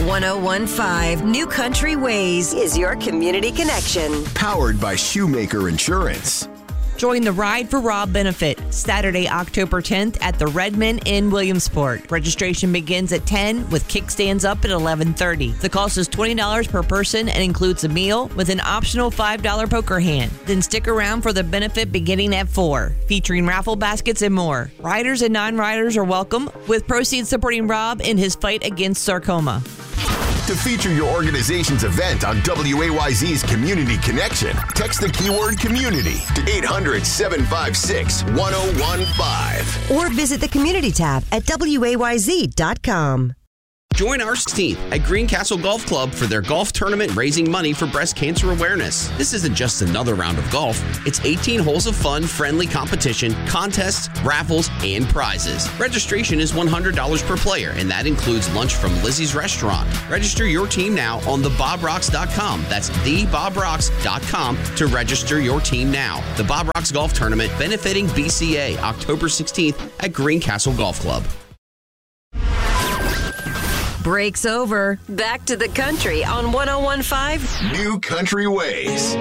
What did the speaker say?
1015 New Country Ways is your community connection. Powered by Shoemaker Insurance. Join the Ride for Rob benefit Saturday, October 10th at the Redmond in Williamsport. Registration begins at 10 with kickstands up at 11:30. The cost is $20 per person and includes a meal with an optional $5 poker hand. Then stick around for the benefit beginning at 4, featuring raffle baskets and more. Riders and non-riders are welcome, with proceeds supporting Rob in his fight against sarcoma. To feature your organization's event on WAYZ's Community Connection, text the keyword community to 800-756-1015. Or visit the community tab at WAYZ.com. Join our team at Greencastle Golf Club for their golf tournament raising money for breast cancer awareness. This isn't just another round of golf. It's 18 holes of fun, friendly competition, contests, raffles, and prizes. Registration is $100 per player, and that includes lunch from Lizzie's Restaurant. Register your team now on thebobrocks.com. That's thebobrocks.com to register your team now. The Bob Rocks Golf Tournament benefiting BCA October 16th at Greencastle Golf Club. Break's over. Back to the country on 1015 New Country Ways.